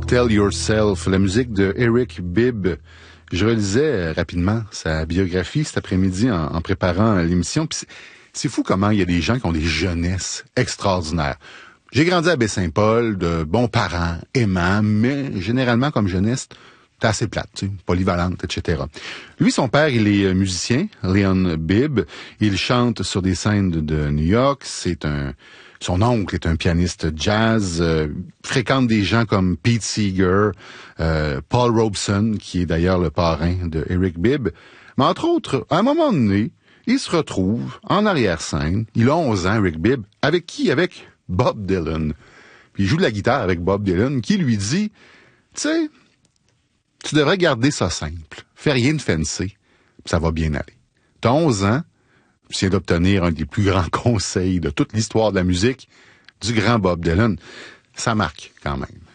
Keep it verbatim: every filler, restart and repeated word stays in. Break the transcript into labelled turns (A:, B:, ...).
A: Tell Yourself, la musique de Eric Bibb. Je relisais rapidement sa biographie cet après-midi en, en préparant l'émission. Puis c'est, c'est fou comment il y a des gens qui ont des jeunesses extraordinaires. J'ai grandi à Baie-Saint-Paul, de bons parents, aimants, mais généralement comme jeunesse, t'es assez plate, tu sais, polyvalente, et cetera. Lui, son père, il est musicien, Leon Bibb. Il chante sur des scènes de, de New York. C'est un... Son oncle est un pianiste jazz, euh, fréquente des gens comme Pete Seeger, euh, Paul Robeson, qui est d'ailleurs le parrain de Eric Bibb. Mais entre autres, à un moment donné, il se retrouve en arrière-scène. Il a onze ans, Eric Bibb. Avec qui? Avec Bob Dylan. Puis il joue de la guitare avec Bob Dylan, qui lui dit, tu sais, tu devrais garder ça simple. Fais rien de fancy, puis ça va bien aller. T'as onze ans, tu viens d'obtenir un des plus grands conseils de toute l'histoire de la musique du grand Bob Dylan. Ça marque quand même.